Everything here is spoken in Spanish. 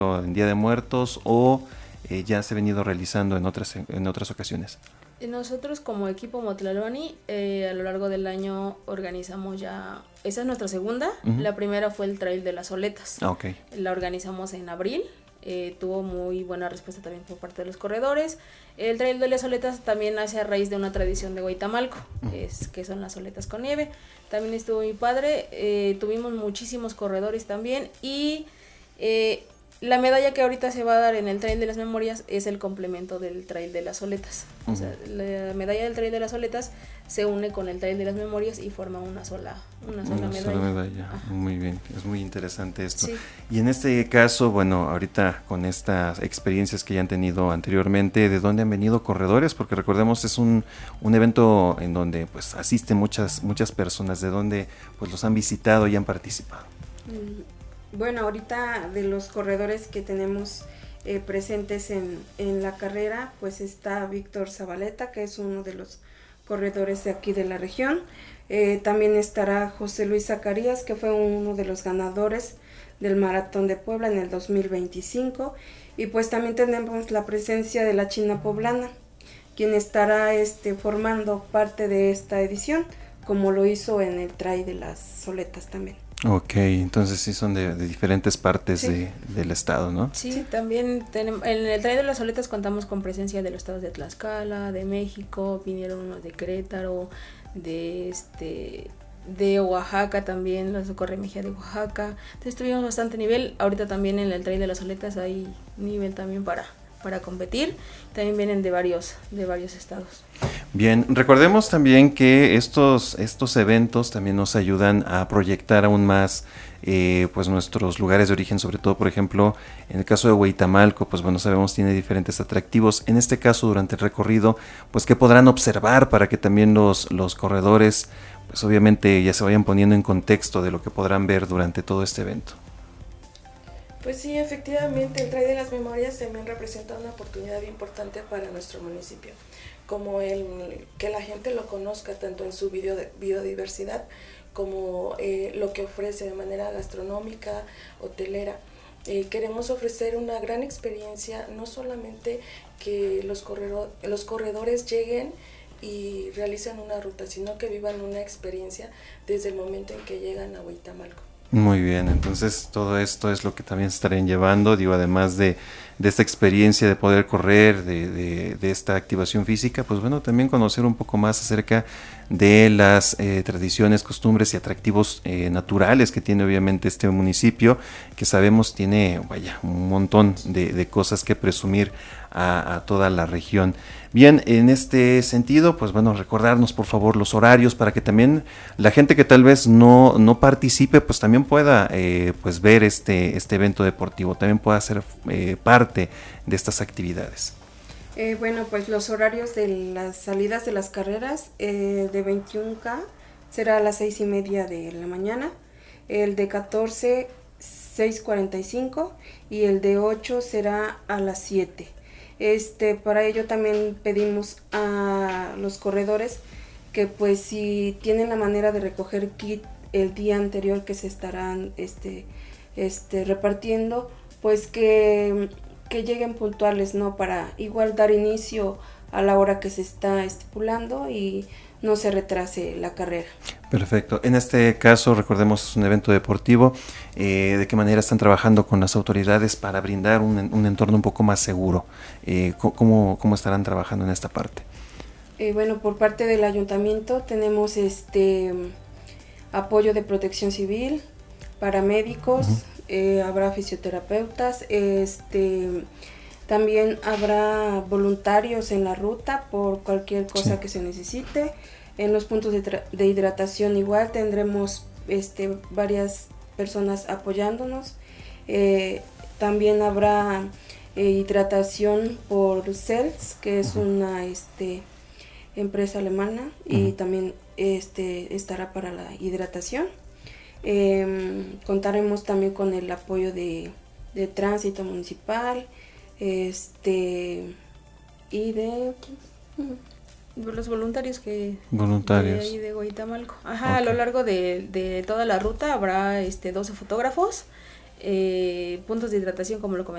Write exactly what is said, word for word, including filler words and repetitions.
en Día de Muertos o eh, ya se ha venido realizando en otras, en otras ocasiones? Nosotros como equipo Motlaloni eh, a lo largo del año organizamos ya, esa es nuestra segunda, uh-huh. La primera fue el Trail de las Soletas, okay. La organizamos en abril, eh, tuvo muy buena respuesta también por parte de los corredores. El Trail de las Soletas también nace a raíz de una tradición de Huaytamalco, uh-huh. es, que son las soletas con nieve, también estuvo muy padre, eh, tuvimos muchísimos corredores también y... Eh, la medalla que ahorita se va a dar en el Trail de las Memorias es el complemento del Trail de las Soletas. Uh-huh. O sea, la medalla del Trail de las Soletas se une con el Trail de las Memorias y forma una sola, una sola una medalla. Sola medalla. Muy bien, es muy interesante esto. Sí. Y en este caso, bueno, ahorita con estas experiencias que ya han tenido anteriormente, ¿de dónde han venido corredores? Porque recordemos, es un, un evento en donde pues asisten muchas, muchas personas, ¿de dónde pues los han visitado y han participado? Mm. Bueno, ahorita de los corredores que tenemos eh, presentes en, en la carrera, pues está Víctor Zabaleta, que es uno de los corredores de aquí de la región. Eh, también estará José Luis Zacarías, que fue uno de los ganadores del Maratón de Puebla en el dos mil veinticinco. Y pues también tenemos la presencia de la China Poblana, quien estará este, formando parte de esta edición, como lo hizo en el Trail de las Soletas también. Ok, entonces sí son de, de diferentes partes sí. de, del estado, ¿no? Sí, sí. También tenemos, en el Trail de las Soletas contamos con presencia de los estados de Tlaxcala, de México, vinieron unos de Querétaro, de este de Oaxaca también, los de Corremejía de Oaxaca. Entonces tuvimos bastante nivel. Ahorita también en el Trail de las Soletas hay nivel también para para competir, también vienen de varios de varios estados. Bien, recordemos también que estos estos eventos también nos ayudan a proyectar aún más eh, pues nuestros lugares de origen, sobre todo por ejemplo en el caso de Huaytamalco, pues bueno, sabemos tiene diferentes atractivos. En este caso durante el recorrido, pues que podrán observar para que también los los corredores pues obviamente ya se vayan poniendo en contexto de lo que podrán ver durante todo este evento. Pues sí, efectivamente, el Trail de las Memorias también representa una oportunidad importante para nuestro municipio, como el que la gente lo conozca tanto en su bio, biodiversidad como eh, lo que ofrece de manera gastronómica, hotelera. Eh, queremos ofrecer una gran experiencia, no solamente que los, corredor, los corredores lleguen y realicen una ruta, sino que vivan una experiencia desde el momento en que llegan a Huaytamalco. Muy bien, entonces todo esto es lo que también se estarían llevando, digo, además de, de esta experiencia de poder correr, de, de, de esta activación física, pues bueno, también conocer un poco más acerca de las eh, tradiciones, costumbres y atractivos eh, naturales que tiene obviamente este municipio, que sabemos tiene, vaya, un montón de, de cosas que presumir a, a toda la región. Bien, en este sentido, pues bueno, recordarnos por favor los horarios para que también la gente que tal vez no, no participe, pues también pueda eh, pues ver este, este evento deportivo, también pueda ser eh, parte de estas actividades. Eh, bueno, pues los horarios de las salidas de las carreras eh, de veintiuno K será a las seis y media de la mañana, el de catorce, seis cuarenta y cinco y el de ocho será a las siete. Este, para ello también pedimos a los corredores que pues si tienen la manera de recoger kit el día anterior que se estarán este, este, repartiendo, pues que, que lleguen puntuales, ¿no? Para igual dar inicio a la hora que se está estipulando y no se retrase la carrera. Perfecto. En este caso, recordemos, es un evento deportivo. Eh, ¿De qué manera están trabajando con las autoridades para brindar un, un entorno un poco más seguro? Eh, ¿cómo, ¿Cómo estarán trabajando en esta parte? Eh, bueno, por parte del ayuntamiento tenemos este apoyo de protección civil, paramédicos, uh-huh. eh, habrá fisioterapeutas, este... También habrá voluntarios en la ruta por cualquier cosa sí. que se necesite. En los puntos de, tra- de hidratación igual tendremos este, varias personas apoyándonos. Eh, también habrá eh, hidratación por Cels, que es uh-huh. una este, empresa alemana uh-huh. y también este, estará para la hidratación. Eh, contaremos también con el apoyo de, de tránsito municipal. Este y de los voluntarios que voluntarios de ahí de Huaytamalco. Ajá, okay. A lo largo de, de toda la ruta habrá este doce fotógrafos, eh, puntos de hidratación como lo comenté.